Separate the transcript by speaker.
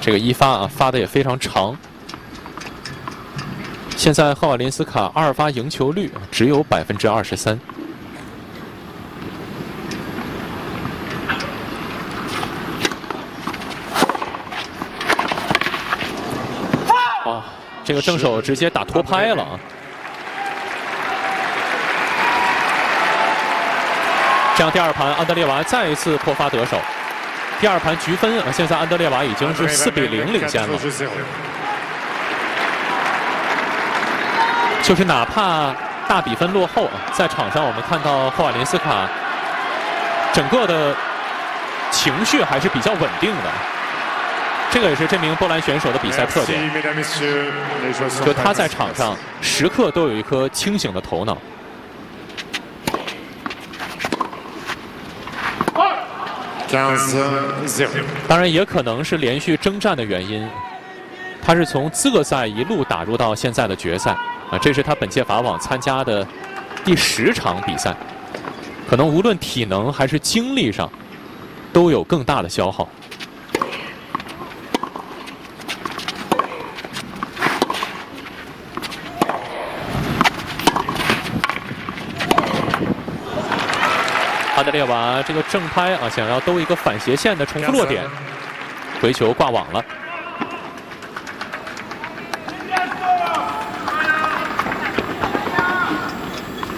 Speaker 1: 这个一发啊发的也非常长。现在赫瓦林斯卡2发赢球率只有23%。哇，这个正手直接打托拍了啊！这样第二盘安德烈娃再一次破发得手。第二盘局分啊，现在安德烈娃已经是4比0领先了。就是哪怕大比分落后啊，在场上我们看到赫瓦林斯卡整个的情绪还是比较稳定的。这个也是这名波兰选手的比赛特点，就他在场上时刻都有一颗清醒的头脑。当然，也可能是连续征战的原因。他是从资格赛一路打入到现在的决赛啊，这是他本届法网参加的第10场比赛，可能无论体能还是精力上都有更大的消耗。安德烈娃这个正拍啊，想要兜一个反斜线的重复落点，回球挂网了。